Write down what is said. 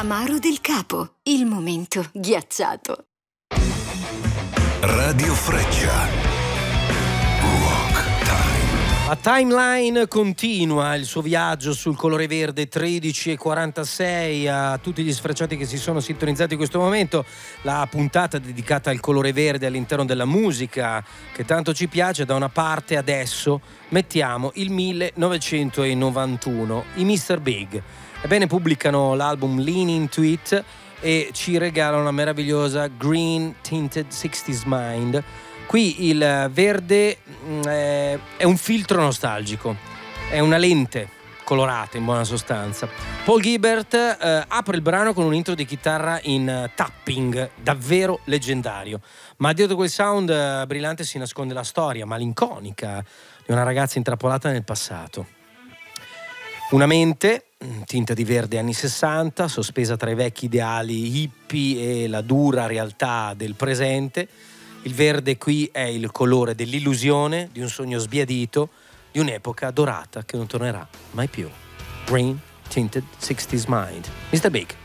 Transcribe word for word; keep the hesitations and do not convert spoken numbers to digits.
Amaro del Capo, il momento ghiacciato. Radio Freccia. La timeline continua il suo viaggio sul colore verde. Tredici e quarantasei. A tutti gli sfrecciati che si sono sintonizzati in questo momento, la puntata dedicata al colore verde all'interno della musica che tanto ci piace. Da una parte adesso mettiamo il millenovecentonovantuno, i mister Big. Ebbene, pubblicano l'album Lean Into It e ci regalano una meravigliosa Green Tinted sixties Mind. Qui il verde eh, è un filtro nostalgico, è una lente colorata in buona sostanza. Paul Gilbert eh, apre il brano con un intro di chitarra in tapping davvero leggendario, ma dietro quel sound eh, brillante si nasconde la storia malinconica di una ragazza intrappolata nel passato. Una mente, tinta di verde anni sessanta, sospesa tra i vecchi ideali hippie e la dura realtà del presente. Il verde qui è il colore dell'illusione, di un sogno sbiadito, di un'epoca dorata che non tornerà mai più. Green Tinted sixties Mind. mister Big.